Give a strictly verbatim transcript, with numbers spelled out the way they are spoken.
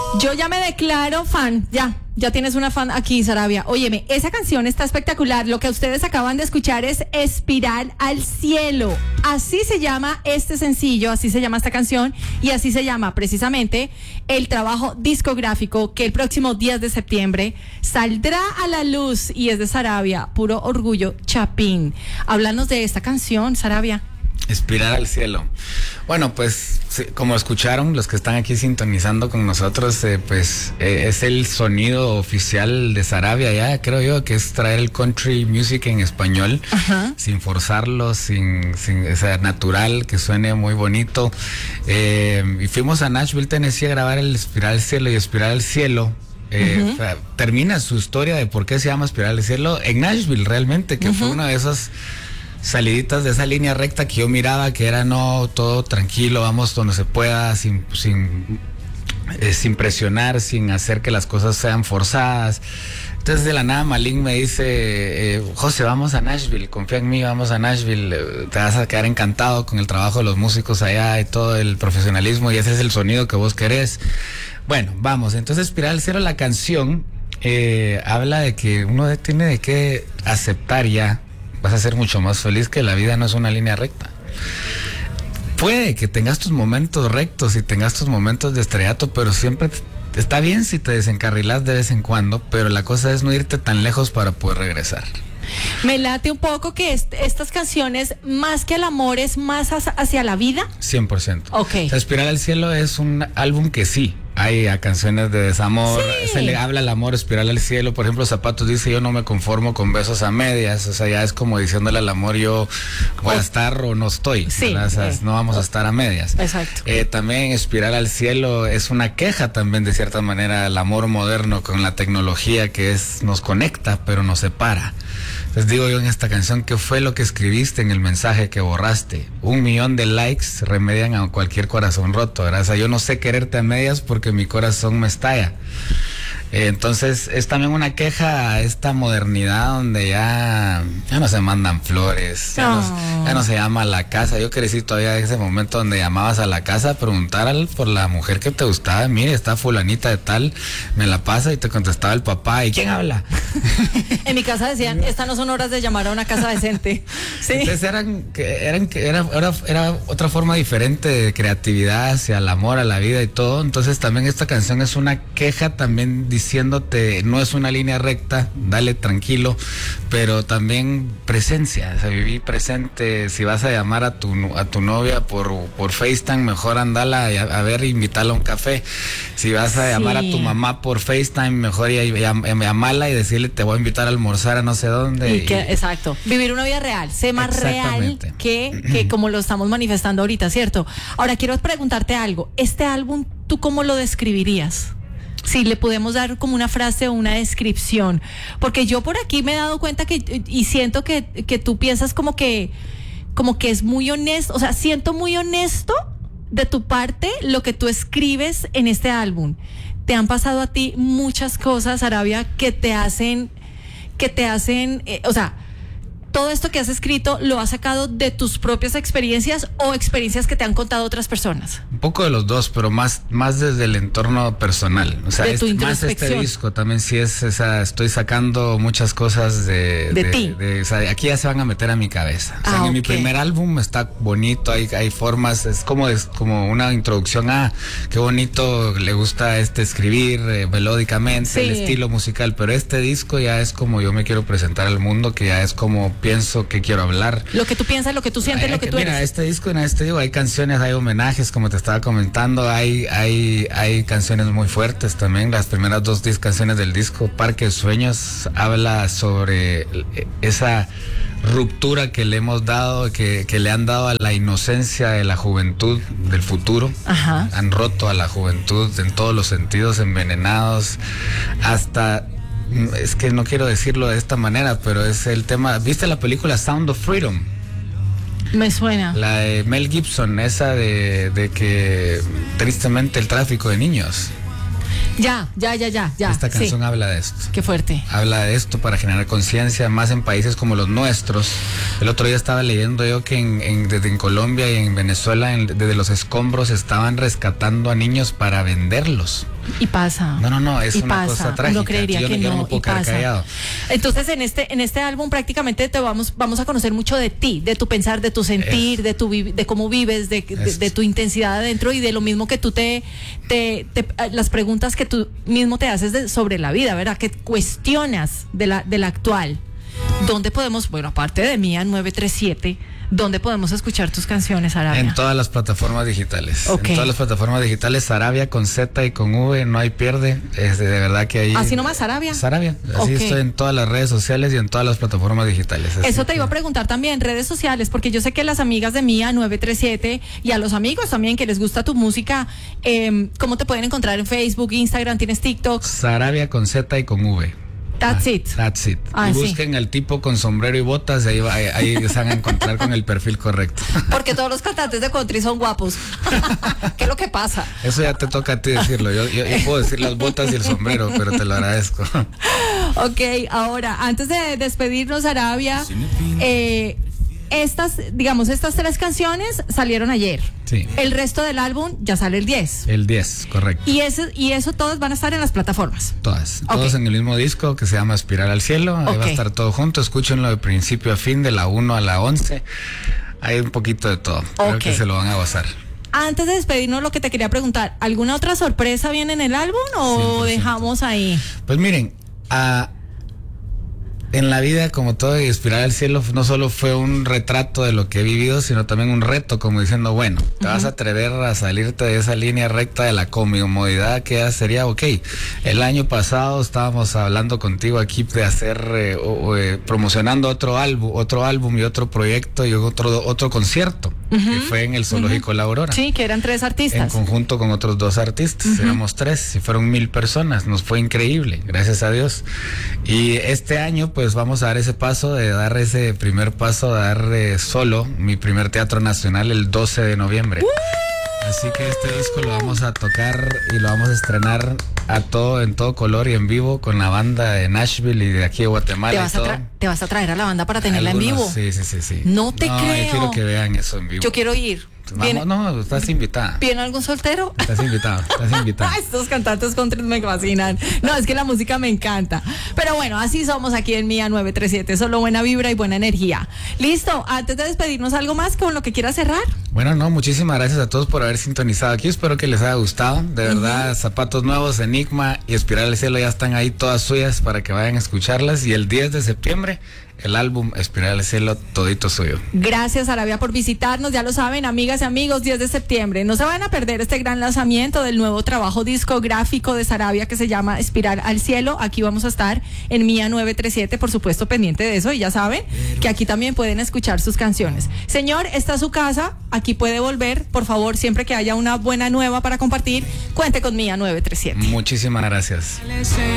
Yo ya me declaro fan, ya, ya tienes una fan aquí, Sarabia. Óyeme, esa canción está espectacular. Lo que ustedes acaban de escuchar es Espiral al Cielo. Así se llama este sencillo, así se llama esta canción y así se llama precisamente el trabajo discográfico que el próximo diez de septiembre saldrá a la luz y es de Sarabia, Puro Orgullo Chapín. Háblanos de esta canción, Sarabia. Espiral al cielo. Bueno, pues sí, como escucharon los que están aquí sintonizando con nosotros, eh, pues eh, es el sonido oficial de Sarabia ya, creo yo, que es traer el country music en español. Ajá. Sin forzarlo, sin, sin o sea, natural, que suene muy bonito. Eh, y fuimos a Nashville, Tennessee a grabar el Espiral al cielo y Espiral al cielo. Eh, uh-huh. o sea, termina su historia de por qué se llama Espiral al cielo en Nashville realmente, que uh-huh. fue una de esas saliditas de esa línea recta que yo miraba, que era no, todo tranquilo, vamos donde se pueda, sin, sin, eh, sin presionar, sin hacer que las cosas sean forzadas. Entonces de la nada Malin me dice, eh, José, vamos a Nashville, confía en mí, vamos a Nashville, eh, te vas a quedar encantado con el trabajo de los músicos allá y todo el profesionalismo y ese es el sonido que vos querés. Bueno, vamos, entonces Espiral al cielo, la canción eh, habla de que uno tiene de que aceptar ya. Vas a ser mucho más feliz, que la vida no es una línea recta. Puede que tengas tus momentos rectos y tengas tus momentos de estrellato, pero siempre te, está bien si te desencarrilas de vez en cuando, pero la cosa es no irte tan lejos para poder regresar. Me late un poco que est- estas canciones, más que el amor, es más hacia, hacia la vida. cien por ciento. Ok. O sea, Espiral al cielo es un álbum que sí. Hay a canciones de desamor, sí. Se le habla al amor, Espiral al cielo. Por ejemplo, Zapatos dice, yo no me conformo con besos a medias. O sea, ya es como diciéndole al amor, yo voy oh. a estar o no estoy. Sí, o sea, eh. no vamos a estar a medias. Exacto. Eh, también Espiral al cielo es una queja también, de cierta manera, al amor moderno con la tecnología que es nos conecta, pero nos separa. Les digo yo en esta canción, ¿qué fue lo que escribiste en el mensaje que borraste? Un millón de likes remedian a cualquier corazón roto, ¿verdad? O sea, yo no sé quererte a medias porque mi corazón me estalla. Eh, entonces es también una queja a esta modernidad donde ya, ya no se mandan flores, ya, oh. no, ya no se llama a la casa. Yo crecí todavía en ese momento donde llamabas a la casa a preguntar al, por la mujer que te gustaba. Mire, está fulanita de tal, me la pasa, y te contestaba el papá. ¿Y quién habla? En mi casa decían, estas no son horas de llamar a una casa decente. ¿Sí? Entonces eran, eran, era, era, era otra forma diferente de creatividad hacia el amor, a la vida y todo. Entonces también esta canción es una queja también diciéndote, no es una línea recta, dale tranquilo, pero también presencia, o sea, viví presente. Si vas a llamar a tu a tu novia por, por FaceTime, mejor andala a, a ver, invitarla a un café. Si vas a sí. llamar a tu mamá por FaceTime, mejor llamarla y decirle, te voy a invitar a almorzar a no sé dónde. Y que, y... Exacto, vivir una vida real, sé más real que, que como lo estamos manifestando ahorita, ¿cierto? Ahora quiero preguntarte algo, este álbum, ¿tú cómo lo describirías? Si le podemos dar como una frase o una descripción, porque yo por aquí me he dado cuenta que y siento que, que tú piensas como que como que es muy honesto, o sea, siento muy honesto de tu parte lo que tú escribes en este álbum. Te han pasado a ti muchas cosas, Sarabia, que te hacen que te hacen, eh, o sea, todo esto que has escrito lo has sacado de tus propias experiencias o experiencias que te han contado otras personas. Un poco de los dos, pero más, más desde el entorno personal. O sea, de tu este, más este disco también sí es, o sea, estoy sacando muchas cosas de, de, de ti. De, o sea, aquí ya se van a meter a mi cabeza. O sea, ah, en okay. mi primer álbum está bonito, hay, hay formas, es como, es como una introducción a qué bonito le gusta este escribir eh, melódicamente, sí. el estilo musical, pero este disco ya es como yo me quiero presentar al mundo, que ya es como pienso que quiero hablar. Lo que tú piensas, lo que tú sientes, hay, lo que, que tú mira, eres. Este disco, en este digo, hay canciones, hay homenajes, como te estaba comentando, hay, hay, hay canciones muy fuertes también. Las primeras dos dis- canciones del disco, Parque de Sueños, habla sobre esa ruptura que le hemos dado, que, que le han dado a la inocencia de la juventud del futuro. Ajá. Han roto a la juventud en todos los sentidos, envenenados, hasta... Es que no quiero decirlo de esta manera, pero es el tema. ¿Viste la película Sound of Freedom? Me suena. La de Mel Gibson, esa de, de que tristemente el tráfico de niños. Ya, ya, ya, ya, ya. Esta canción sí. habla de esto. Qué fuerte. Habla de esto para generar conciencia, más en países como los nuestros. El otro día estaba leyendo yo que en, en, desde en Colombia y en Venezuela, en, desde los escombros, estaban rescatando a niños para venderlos. Y pasa. No, no, no, es y una pasa. cosa trágica. Uno creería yo, que yo no, no me puedo y quedar pasa. callado. Entonces, en este, en este álbum prácticamente te vamos, vamos a conocer mucho de ti, de tu pensar, de tu sentir, Es. de tu de cómo vives, de, de, de tu intensidad adentro y de lo mismo que tú te, te, te las preguntas que tú mismo te haces de, sobre la vida, ¿verdad? Que cuestionas de la, de la actual. ¿Dónde podemos, bueno, aparte de Mía nueve tres siete, ¿dónde podemos escuchar tus canciones, Sarabia? En todas las plataformas digitales. Okay. En todas las plataformas digitales, Sarabia con Z y con V, no hay pierde. Es de, de verdad que ahí. ¿Así nomás, Sarabia? Sarabia. Así Okay. estoy en todas las redes sociales y en todas las plataformas digitales. Así Eso te que... iba a preguntar también, redes sociales, porque yo sé que las amigas de Mía nueve tres siete y a los amigos también que les gusta tu música, eh, ¿cómo te pueden encontrar en Facebook, Instagram, tienes TikTok? Sarabia con Z y con V. That's ah, it. That's it. Ah, y sí. busquen al tipo con sombrero y botas, y ahí, va, ahí, ahí se van a encontrar con el perfil correcto. Porque todos los cantantes de country son guapos. ¿Qué es lo que pasa? Eso ya te toca a ti decirlo. Yo, yo, yo puedo decir las botas y el sombrero, pero te lo agradezco. Ok, ahora, antes de despedirnos, Sarabia, eh, estas, digamos, estas tres canciones salieron ayer. Sí. El resto del álbum ya sale el diez. El diez, correcto. Y, ese, y eso todos van a estar en las plataformas. Todas. Okay. Todos en el mismo disco que se llama Espiral al Cielo. Ahí Okay. va a estar todo junto. Escúchenlo de principio a fin, de la uno a la once. Hay un poquito de todo. Creo Okay. que se lo van a gozar. Antes de despedirnos, lo que te quería preguntar, ¿alguna otra sorpresa viene en el álbum o cien por ciento. dejamos ahí? Pues miren, a... en la vida, como todo, y Espiral al Cielo no solo fue un retrato de lo que he vivido, sino también un reto, como diciendo, bueno, te uh-huh. vas a atrever a salirte de esa línea recta de la comodidad, que ya sería, ok, el año pasado estábamos hablando contigo aquí de hacer, eh, o, eh, promocionando otro álbum, otro álbum y otro proyecto y otro, otro concierto, uh-huh. que fue en el Zoológico uh-huh. La Aurora. Sí, que eran tres artistas. En conjunto con otros dos artistas, uh-huh. éramos tres, y fueron mil personas, nos fue increíble, gracias a Dios. Y este año, pues vamos a dar ese paso, de dar ese primer paso, de dar eh, solo mi primer teatro nacional el doce de noviembre. ¡Uh! Así que este disco lo vamos a tocar y lo vamos a estrenar a todo, en todo color y en vivo, con la banda de Nashville y de aquí de Guatemala. ¿Te vas, y todo. A tra- ¿Te vas a traer a la banda para tenerla Algunos, en vivo? Sí, sí, sí, sí. No te no, creo. Yo quiero que vean eso en vivo. Yo quiero ir. Vamos, no, estás invitada. ¿Viene algún soltero? Estás invitada, estás invitada. Estos cantantes country me fascinan. No, es que la música me encanta. Pero bueno, así somos aquí en Mía nueve tres siete. Solo buena vibra y buena energía. Listo, antes de despedirnos, ¿algo más con lo que quieras cerrar? Bueno, no, muchísimas gracias a todos por haber sintonizado aquí. Espero que les haya gustado. De verdad, uh-huh. Zapatos Nuevos, Enigma y Espiral al Cielo ya están ahí todas suyas para que vayan a escucharlas. Y el diez de septiembre, el álbum Espiral al Cielo, todito suyo. Gracias, Sarabia, por visitarnos. Ya lo saben, amigas y amigos, diez de septiembre. No se van a perder este gran lanzamiento del nuevo trabajo discográfico de Sarabia que se llama Espiral al Cielo. Aquí vamos a estar en Mía nueve tres siete, por supuesto, pendiente de eso. Y ya saben que aquí también pueden escuchar sus canciones. Señor, esta es su casa. Aquí puede volver. Por favor, siempre que haya una buena nueva para compartir, cuente con Mía nueve tres siete. Muchísimas gracias.